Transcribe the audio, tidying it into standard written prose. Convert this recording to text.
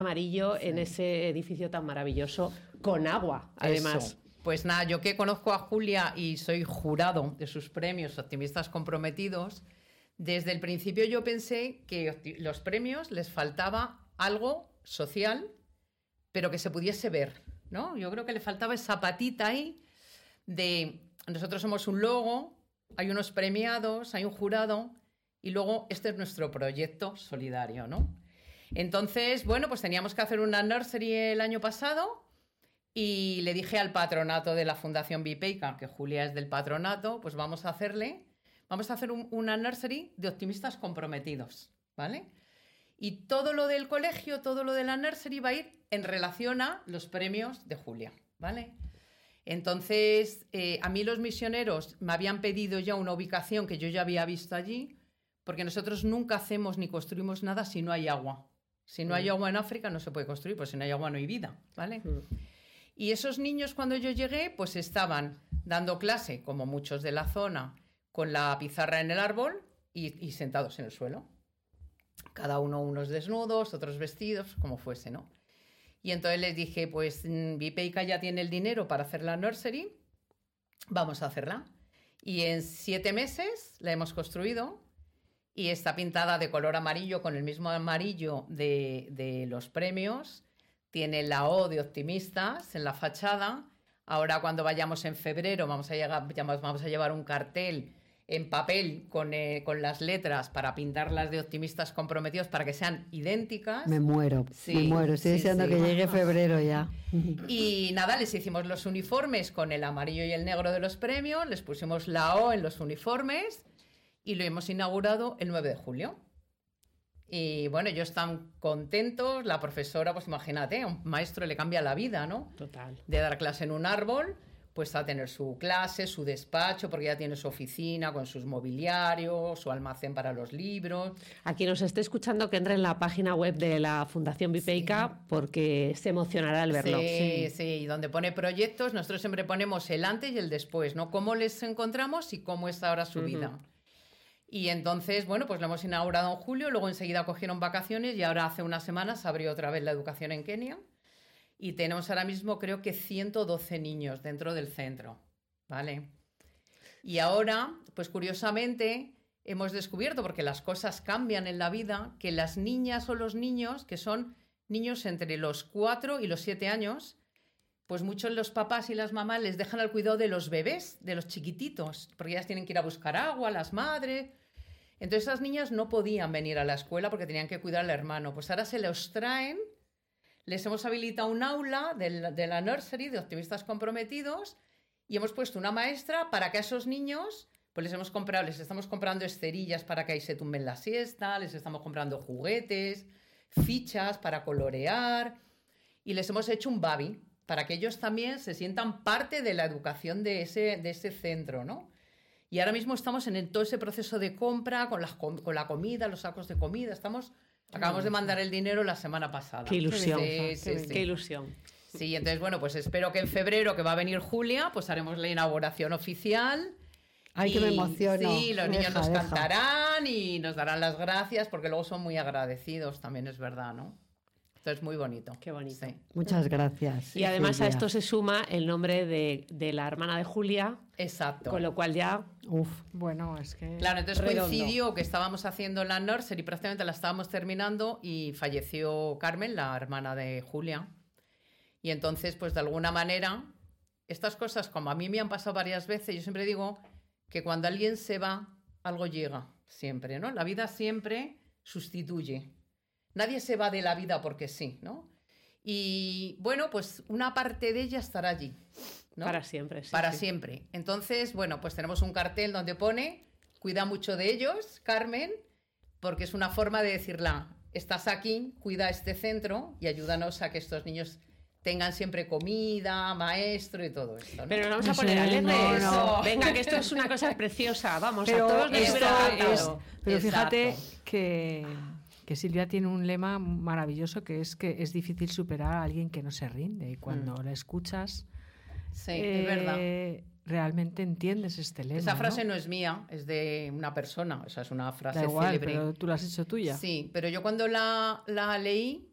amarillo en ese edificio tan maravilloso, con agua, además. Eso. Pues nada, yo que conozco a Julia y soy jurado de sus premios Optimistas Comprometidos, desde el principio yo pensé que los premios les faltaba algo social, pero que se pudiese ver, ¿no? Yo creo que le faltaba esa patita ahí de nosotros somos un logo, hay unos premiados, hay un jurado y luego este es nuestro proyecto solidario, ¿no? Entonces, bueno, pues teníamos que hacer una nursery el año pasado y le dije al patronato de la Fundación Bipeica, que Julia es del patronato, pues vamos a hacer una nursery de optimistas comprometidos, ¿vale? Y todo lo del colegio, todo lo de la nursery va a ir en relación a los premios de Julia, ¿vale? Entonces, a mí los misioneros me habían pedido ya una ubicación que yo ya había visto allí, porque nosotros nunca hacemos ni construimos nada si no hay agua. Si no hay agua en África no se puede construir, pues si no hay agua no hay vida, ¿vale? Y esos niños cuando yo llegué, pues estaban dando clase, como muchos de la zona, con la pizarra en el árbol y sentados en el suelo. Cada uno unos desnudos, otros vestidos, como fuese, ¿no? Y entonces les dije, pues Bipeica ya tiene el dinero para hacer la nursery, vamos a hacerla. Y en 7 meses la hemos construido y está pintada de color amarillo con el mismo amarillo de los premios. Tiene la O de optimistas en la fachada. Ahora cuando vayamos en febrero vamos a llevar un cartel en papel con las letras para pintarlas de optimistas comprometidos para que sean idénticas. Me muero. Estoy deseando que llegue febrero ya. Y nada, les hicimos los uniformes con el amarillo y el negro de los premios, les pusimos la O en los uniformes y lo hemos inaugurado el 9 de julio. Y bueno, ellos están contentos, la profesora, pues imagínate, a un maestro le cambia la vida, ¿no? Total. De dar clase en un árbol, pues a tener su clase, su despacho, porque ya tiene su oficina con sus mobiliarios, su almacén para los libros. A quien nos esté escuchando, que entre en la página web de la Fundación Bipeica, porque se emocionará al verlo. Sí, y donde pone proyectos, nosotros siempre ponemos el antes y el después, ¿no? Cómo les encontramos y cómo es ahora su vida. Y entonces, bueno, pues lo hemos inaugurado en julio, luego enseguida cogieron vacaciones y ahora hace unas semanas se abrió otra vez la educación en Kenia y tenemos ahora mismo creo que 112 niños dentro del centro, ¿vale? Y ahora, pues curiosamente, hemos descubierto, porque las cosas cambian en la vida, que las niñas o los niños, que son niños entre los 4 y los 7 años, pues muchos los papás y las mamás les dejan al cuidado de los bebés, de los chiquititos, porque ellas tienen que ir a buscar agua, las madres. Entonces esas niñas no podían venir a la escuela porque tenían que cuidar al hermano. Pues ahora se los traen, les hemos habilitado un aula de la nursery de optimistas comprometidos y hemos puesto una maestra para que a esos niños, pues les estamos comprando esterillas para que ahí se tumben la siesta, les estamos comprando juguetes, fichas para colorear y les hemos hecho un baby, para que ellos también se sientan parte de la educación de ese centro, ¿no? Y ahora mismo estamos en todo ese proceso de compra, con la comida, los sacos de comida. Acabamos de mandar el dinero la semana pasada. ¡Qué ilusión! Qué ilusión! Sí, entonces, bueno, pues espero que en febrero, que va a venir Julia, pues haremos la inauguración oficial. ¡Ay, que me emociono! Sí, los niños nos cantarán y nos darán las gracias, porque luego son muy agradecidos, también es verdad, ¿no? Es muy bonito. Qué bonito. Sí. Muchas gracias. Y además Julia, a esto se suma el nombre de la hermana de Julia. Exacto. Con lo cual ya... Bueno, es que... Claro, entonces coincidió que estábamos haciendo la nursery, prácticamente la estábamos terminando y falleció Carmen, la hermana de Julia. Y entonces, pues de alguna manera, estas cosas, como a mí me han pasado varias veces, yo siempre digo que cuando alguien se va, algo llega, siempre, ¿no? La vida siempre sustituye. Nadie se va de la vida porque sí, ¿no? Y bueno, pues una parte de ella estará allí, ¿no? Para siempre, sí. Para siempre. Entonces, bueno, pues tenemos un cartel donde pone, cuida mucho de ellos, Carmen, porque es una forma de decirla, estás aquí, cuida este centro y ayúdanos a que estos niños tengan siempre comida, maestro y todo esto, ¿no? Pero no vamos a poner alegres. No. Venga, que esto es una cosa preciosa. Vamos, pero a todos les hubiera encantado. Pero fíjate que Silvia tiene un lema maravilloso que es difícil superar a alguien que no se rinde. Y cuando la escuchas, es verdad. Realmente entiendes este lema. Esa frase no es mía, es de una persona. O sea, es una frase da igual, célebre. Pero tú la has hecho tuya. Sí, pero yo cuando la leí,